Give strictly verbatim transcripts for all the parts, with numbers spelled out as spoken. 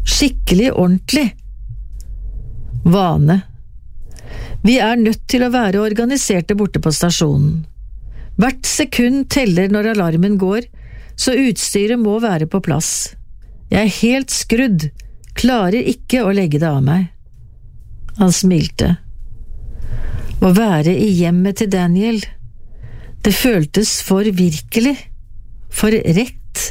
Skikkelig ordentlig. Vane. Vi er nødt til å være organiserte borte på stasjonen. Hvert sekund teller når alarmen går, så utstyret må være på plass. Jeg er helt skrudd, klarer ikke å legge det av meg. Han smilte. Å være i hjemmet til Daniel, det føltes for virkelig, for rett.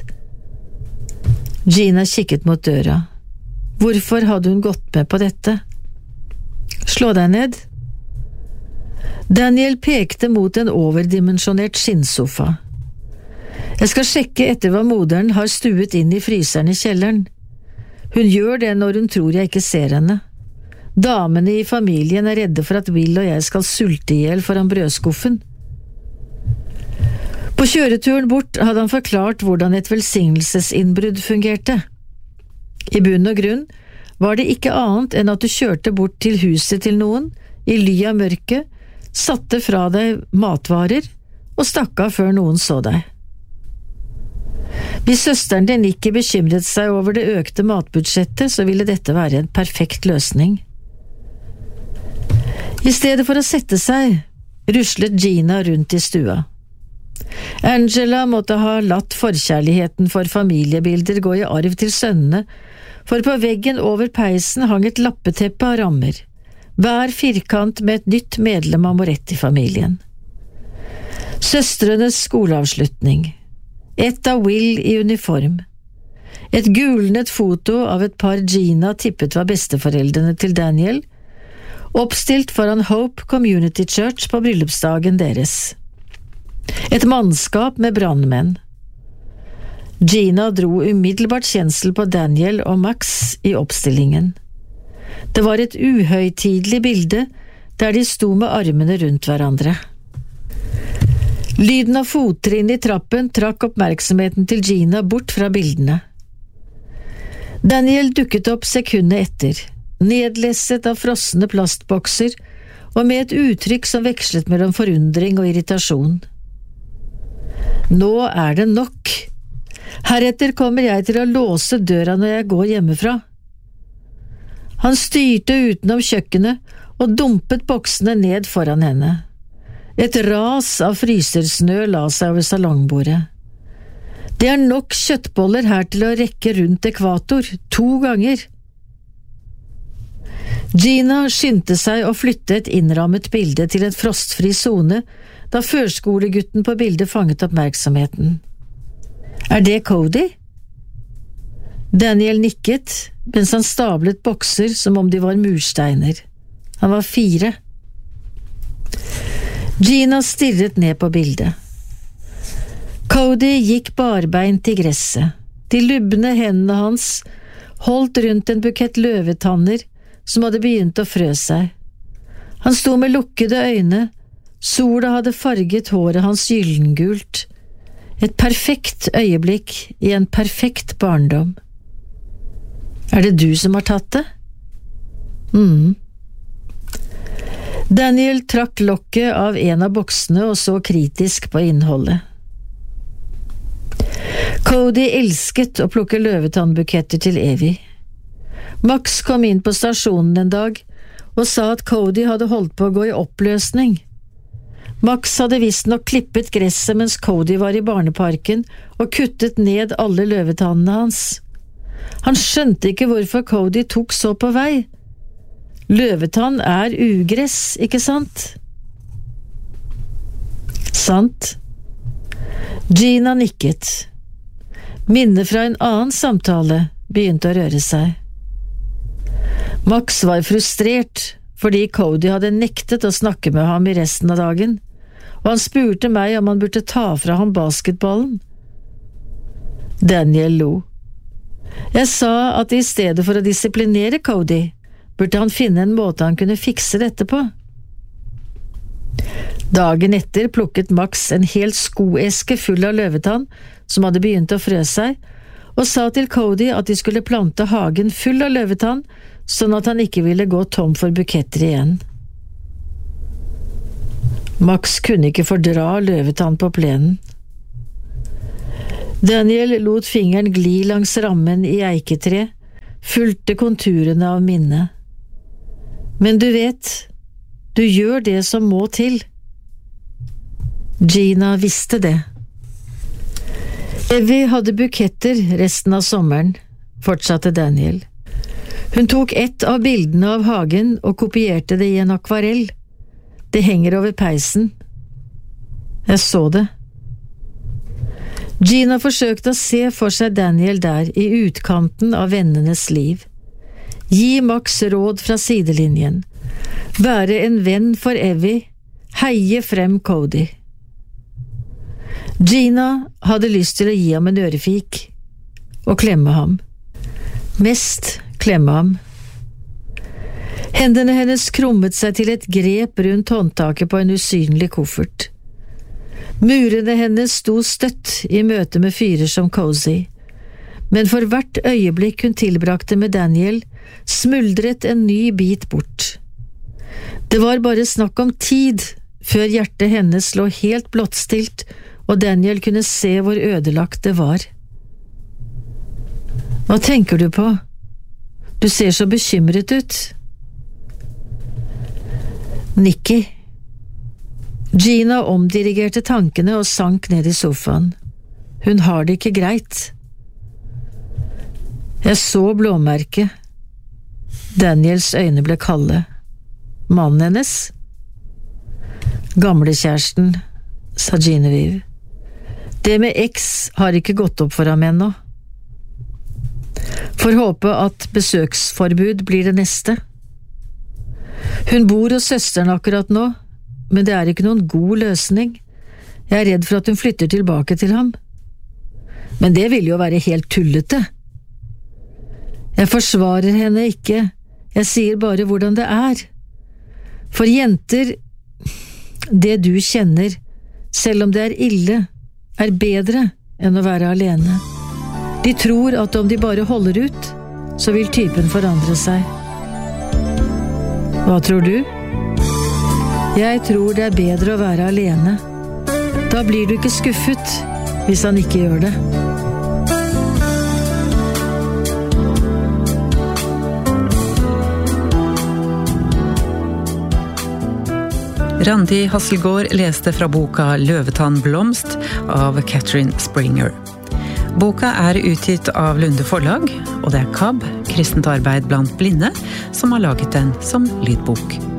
Gina kikket mot døra. Hvorfor hadde hun gått med på dette? Slå deg ned. Daniel pekte mot en overdimensjonert skinnsofa. Jeg skal sjekke etter hva moderen har stuet inn i fryseren i kjelleren. Hun gjør det når hun tror jeg ikke ser henne. Damene i familien er redde for at Will og jeg skal sulte ihjel foran brødskuffen. På kjøreturen bort hadde han forklart hvordan et velsignelsesinnbrudd fungerte. I bunn og grunn var det ikke annet enn at du kjørte bort til huset til noen, i ly av mørket, satte fra deg matvarer og stakk av før noen så deg. Hvis søsteren din ikke bekymret seg over det økte matbudsjettet, så ville dette være en perfekt løsning. I stedet for å sette seg, ruslet Gina rundt i stua. Angela måtte ha latt forkjærligheten for familiebilder gå i arv til sønnene, for på veggen over peisen hang et lappeteppe av rammer, hver firkant med et nytt medlem av Moretti-familien. Søstrenes skoleavslutning, et av Will i uniform, et gulnet foto av et par Gina tippet var besteforeldrene til Daniel, oppstilt foran Hope Community Church på bryllupsdagen deres. Et mannskap med brannmenn. Gina dro umiddelbart kjensel på Daniel og Max i oppstillingen. Det var et uhøytidelig bilde der de sto med armene rundt hverandre. Lyden av fottrinn i trappen trakk oppmerksomheten til Gina bort fra bildene. Daniel dukket opp sekundet etter, nedlesset av frosne plastbokser og med et uttrykk som vekslet mellom forundring og irritasjon. Nå er det nok. Heretter kommer jeg til å låse døra når jeg går hjemmefra. Han styrte utenom kjøkkenet og dumpet boksene ned foran henne. Et ras av frysersnø la seg over salongbordet. Det er nok kjøttboller her til å rekke rundt ekvator, to ganger. Gina skyndte seg å flytte et innrammet bilde til en frostfri zone da førskolegutten på bildet fanget oppmerksomheten. Er det Cody? Daniel nikket, mens han stablet bokser som om de var mursteiner. Han var fire. Gina stirret ned på bildet. Cody gikk barbeint i gresset. De lubne hendene hans holdt rundt en bukett løvetanner som hadde begynt å frø seg. Han sto med lukkede øyne, sola hadde farget håret hans gyllengult. Et perfekt øyeblikk i en perfekt barndom. Er det du som har tatt det? Mhm. Daniel trakk lokket av en av boksene og så kritisk på innholdet. Cody elsket å plukke løvetannbuketter til Evie. Max kom inn på stasjonen en dag og sa at Cody hadde holdt på å gå i oppløsning. Max hadde visstnok klippet gresset mens Cody var i barneparken og kuttet ned alle løvetannene hans. Han skjønte ikke hvorfor Cody tok så på vei. Løvetann er ugress, ikke sant? Sant. Gina nikket. Minnet fra en annen samtale begynte å røre seg. Max var frustrert fordi Cody hadde nektet å snakke med ham i resten av dagen, og han spurte meg om han burde ta fra ham basketballen. Daniel lo. Jeg sa at i stedet for å disiplinere Cody, burde han finne en måte han kunne fikse dette på. Dagen etter plukket Max en hel skoeske full av løvetann som hadde begynt å frø seg, og sa til Cody at de skulle plante hagen full av løvetann, sånn at han ikke ville gå tom for buketter igjen. Max kunne ikke fordra løvetann på plenen. Daniel lot fingeren gli langs rammen i eiketre, fulgte konturene av minnet. Men du vet, du gjør det som må til. Gina visste det. Evie hadde buketter resten av sommeren, fortsatte Daniel. Hun tok ett av bildene av hagen og kopierte det i en akvarell. Det henger over peisen. Jeg så det. Gina forsøkte å se for seg Daniel der i utkanten av vennenes liv. Gi Max råd fra sidelinjen. Være en venn for Evie. Heie frem Cody. Gina hadde lyst til å gi ham en ørefik og klemme ham. Mest klemme ham. Hendene hennes krummet seg til et grep rundt håndtaket på en usynlig koffert. Murene hennes sto støtt i møte med fyrer som Cozy, men for hvert øyeblikk hun tilbrakte med Daniel, smuldret en ny bit bort. Det var bare snakk om tid før hjertet hennes lå helt blottstilt, og Daniel kunne se hvor ødelagt det var. Hva tenker du på? Du ser så bekymret ut. Nikki. Gina omdirigerte tankene og sank ned i sofaen. Hun har det ikke greit. Jeg så blåmerket. Daniels øyne ble kalde. Mannen hennes? Gamlekjæresten, sa Genevieve. Det med X har ikke gått opp for ham ennå. Får håpe at besøksforbud blir det neste. Hun bor hos søsteren akkurat nå, men det er ikke noen god løsning. Jeg er redd for at hun flytter tilbake til ham. Men det vil jo være helt tullete. Jeg forsvarer henne ikke, jeg sier bare hvordan det er. For jenter, det du kjenner, selv om det er ille, er bedre enn å være alene. De tror at om de bare holder ut, så vil typen forandre seg. Hva tror du? Jeg tror det er bedre å være alene. Da blir du ikke skuffet hvis han ikke gjør det. Randi Hasselgaard leste fra boka Løvetann blomst av Catherine Springer. Boka er utgitt av Lunde Forlag, og det er K A B, Kristent arbeid blant blinde, som har laget den som lydbok.